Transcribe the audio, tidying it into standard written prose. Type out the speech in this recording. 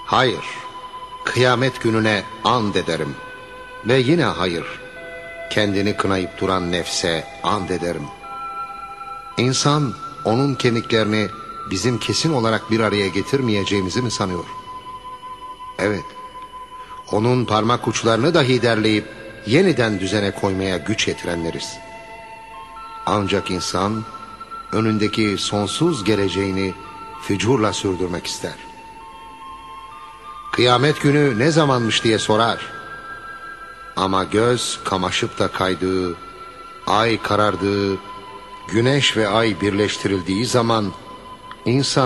Hayır, kıyamet gününe and ederim. Ve yine hayır, kendini kınayıp duran nefse and ederim. İnsan onun kemiklerini bizim kesin olarak bir araya getirmeyeceğimizi mi sanıyor? Evet, onun parmak uçlarını dahi derleyip yeniden düzene koymaya güç yetirenleriz. Ancak insan önündeki sonsuz geleceğini fücurla sürdürmek ister. Kıyamet günü ne zamanmış diye sorar. Ama göz kamaşıp da kaydığı, ay karardığı, güneş ve ay birleştirildiği zaman insan